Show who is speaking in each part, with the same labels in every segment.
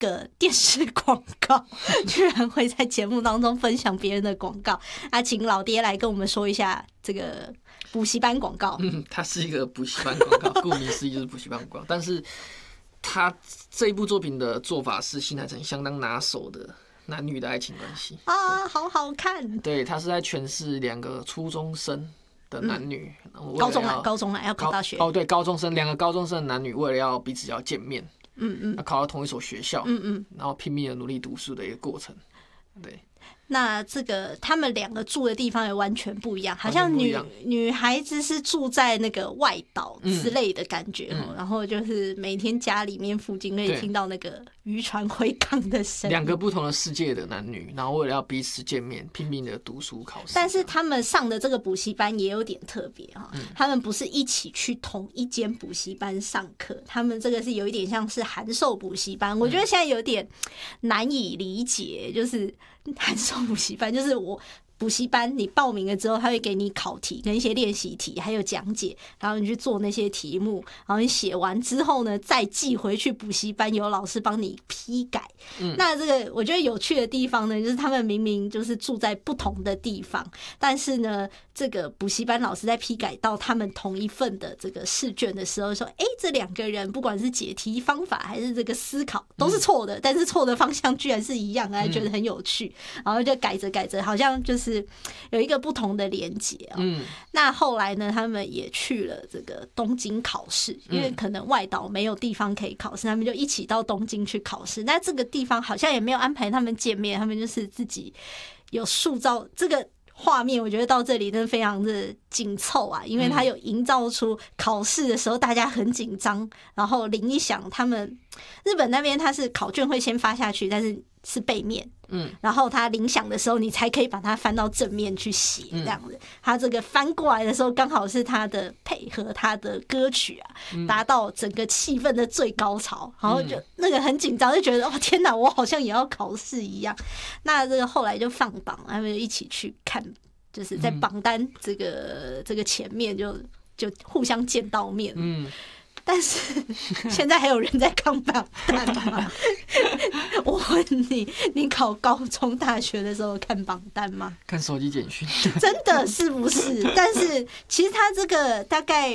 Speaker 1: 个电视广告居然会在节目当中分享别人的广告请老爹来跟我们说一下这个补习班广告。
Speaker 2: 它是一个补习班广告，顾名思义就是补习班广告。但是他这一部作品的做法是新海诚相当拿手的男女的爱情关系
Speaker 1: 好好看。
Speaker 2: 对，他是在诠释2个初中生的男女，
Speaker 1: 高中要考大学。
Speaker 2: 对，高中生，2个高中生的男女为了要彼此要见面，要考到同一所学校，然后拼命的努力读书的一个过程。对，
Speaker 1: 那这个他们2个住的地方也完全不一样，好像女孩子是住在那个外岛之类的感觉，然后就是每天家里面附近可以听到那个渔船回港的声音。
Speaker 2: 2个不同的世界的男女，然后为了要彼此见面，拼命的读书考试。
Speaker 1: 但是他们上的这个补习班也有点特别他们不是一起去同一间补习班上课，他们这个是有一点像是函授补习班。我觉得现在有点难以理解，就是函授补习班就是我补习班你报名了之后，他会给你考题跟一些练习题还有讲解，然后你去做那些题目，然后你写完之后呢再寄回去补习班，有老师帮你批改。那这个我觉得有趣的地方呢，就是他们明明就是住在不同的地方，但是呢这个补习班老师在批改到他们同一份的这个试卷的时候说，这2个人不管是解题方法还是这个思考都是错的，但是错的方向居然是一样，还觉得很有趣，然后就改着好像就是有一个不同的连结那后来呢他们也去了这个东京考试，因为可能外岛没有地方可以考试，他们就一起到东京去考试。那这个地方好像也没有安排他们见面，他们就是自己有塑造这个画面，我觉得到这里真的非常的紧凑因为它有营造出考试的时候大家很紧张，然后铃一响，他们日本那边它是考卷会先发下去，但是背面然后它铃响的时候你才可以把它翻到正面去写这样子。它这个翻过来的时候刚好是它的配合它的歌曲达到整个气氛的最高潮，然后就那个很紧张，就觉得天哪，我好像也要考试一样。那这个后来就放榜，他们就一起去看，就是在榜单这个前面就互相见到面。但是现在还有人在看榜单吗？我问你，你考高中大学的时候看榜单吗？
Speaker 2: 看手机简讯。
Speaker 1: 真的是不是？但是其实他这个大概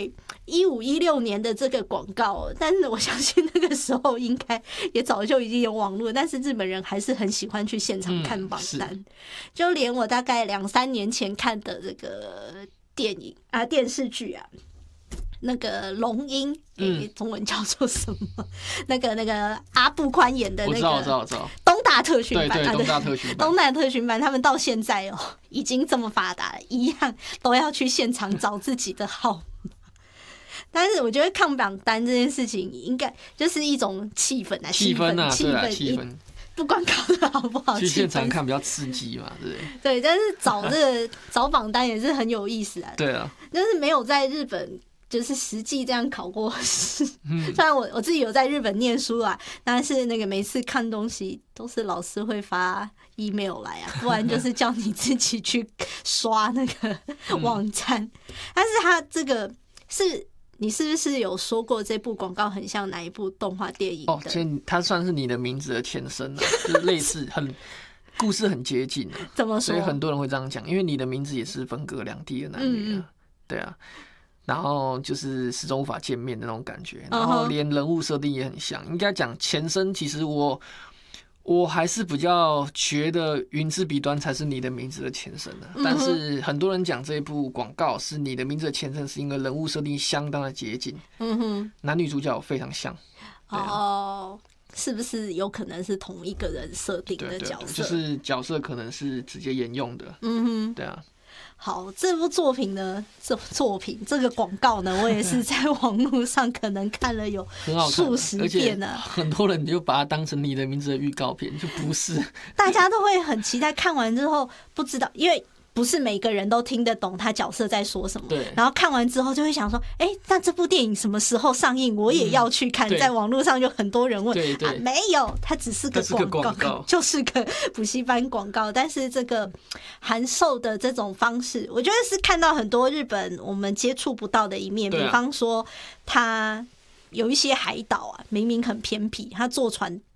Speaker 1: 15、16年的这个广告，但是我相信那个时候应该也早就已经有网络，但是日本人还是很喜欢去现场看榜单。就连我大概2、3年前看的这个电视剧那个龙樱中文叫做什么？那个阿部宽演的那个，
Speaker 2: 我知道
Speaker 1: 东大特训班，
Speaker 2: 对，
Speaker 1: 东大特训班，他们到现在已经这么发达了，一样都要去现场找自己的号码。但是我觉得看榜单这件事情，应该就是一种气氛
Speaker 2: 气氛。
Speaker 1: 不管考得好不好，
Speaker 2: 去现场看比较刺激嘛，对不对？
Speaker 1: 对，但是找榜单也是很有意思
Speaker 2: 对啊，
Speaker 1: 就是没有在日本就是实际这样考过试。虽然我自己有在日本念书但是那个每次看东西都是老师会发 email 来不然就是叫你自己去刷那个网站。但是他这个你是不是有说过这部广告很像哪一部动画电影的？
Speaker 2: 所以它算是你的名字的前身就是类似故事很接近
Speaker 1: 怎么说？
Speaker 2: 所以很多人会这样讲，因为你的名字也是分隔两地的男女对啊，然后就是始终无法见面的那种感觉，然后连人物设定也很像。应该讲前身，其实我还是比较觉得云之彼端才是你的名字的前身但是很多人讲这一部广告是你的名字的前身，是因为人物设定相当的接近，男女主角非常像。
Speaker 1: 是不是有可能是同一个人设定的角色？
Speaker 2: 对，就是角色可能是直接沿用的。对啊。
Speaker 1: 好，这部作品呢，这个广告呢，我也是在网络上可能看了有数十遍了。
Speaker 2: 很多人就把它当成你的名字的预告片，就不是。
Speaker 1: 大家都会很期待，看完之后不知道，因为不是每个人都听得懂他角色在说什么。
Speaker 2: 对。
Speaker 1: 然后看完之后就会想说，那这部电影什么时候上映？我也要去看。在网络上就很多人问，没有，它只是个广告，就是个补习班广告。但是这个函授的这种方式，我觉得是看到很多日本我们接触不到的一面。比方说，他有一些海岛明明很偏僻，他坐船